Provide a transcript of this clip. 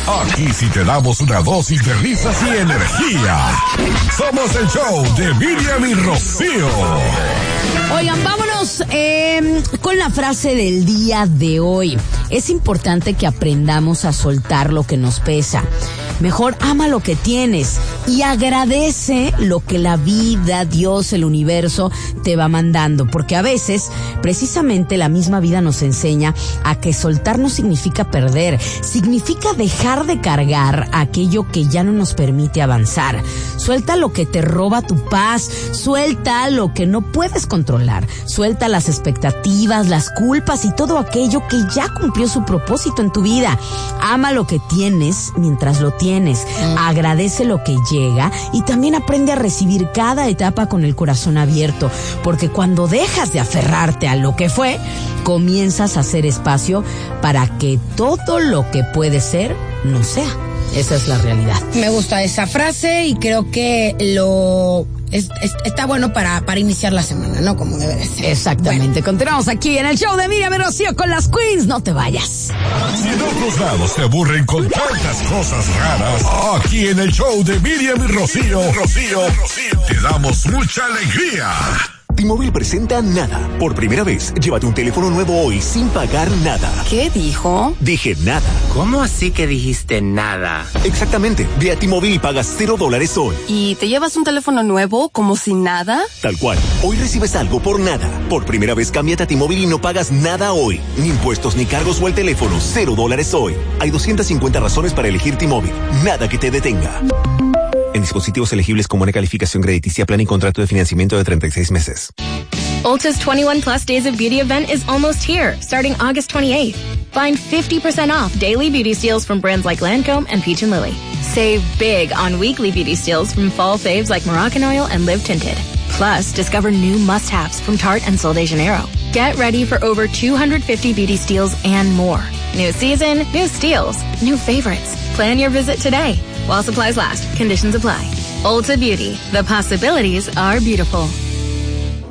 Aquí sí te damos una dosis de risas y energía. Somos el show de Miriam y Rocío. Oigan, vámonos con la frase del día de hoy. Es importante que aprendamos a soltar lo que nos pesa. Mejor ama lo que tienes y agradece lo que la vida, Dios, el universo te va mandando. Porque a veces, precisamente la misma vida nos enseña a que soltar no significa perder. Significa dejar de cargar aquello que ya no nos permite avanzar. Suelta lo que te roba tu paz. Suelta lo que no puedes controlar. Suelta las expectativas, las culpas y todo aquello que ya cumplió su propósito en tu vida. Ama lo que tienes mientras lo tienes. Agradece lo que llega y también aprende a recibir cada etapa con el corazón abierto, porque cuando dejas de aferrarte a lo que fue, comienzas a hacer espacio para que todo lo que puede ser no sea. Esa es la realidad. Me gusta esa frase y creo que está bueno para iniciar la semana, ¿no? Como debe de ser. Exactamente. Bueno. Continuamos aquí en el show de Miriam y Rocío con las Queens. No te vayas. Si en otros lados te aburren con tantas cosas raras, aquí en el show de Miriam y Rocío, te damos mucha alegría. T-Mobile presenta Nada. Por primera vez, llévate un teléfono nuevo hoy sin pagar nada. ¿Qué dijo? Dije nada. ¿Cómo así que dijiste nada? Exactamente. Ve a T-Mobile y pagas $0 hoy. ¿Y te llevas un teléfono nuevo como si nada? Tal cual. Hoy recibes algo por nada. Por primera vez, cámbiate a T-Mobile y no pagas nada hoy. Ni impuestos ni cargos o el teléfono. $0 hoy. Hay 250 razones para elegir T-Mobile. Nada que te detenga. En dispositivos elegibles con buena calificación crediticia, plan y contrato de financiamiento de 36 meses. Ulta's 21 Plus Days of Beauty event is almost here, starting August 28th. Find 50% off daily beauty steals from brands like Lancome and Peach & Lily. Save big on weekly beauty steals from fall faves like Moroccan Oil and Live Tinted. Plus, discover new must-haves from Tarte and Sol de Janeiro. Get ready for over 250 beauty steals and more. New season, new steals, new favorites. Plan your visit today. While supplies last, conditions apply. Ulta Beauty, the possibilities are beautiful.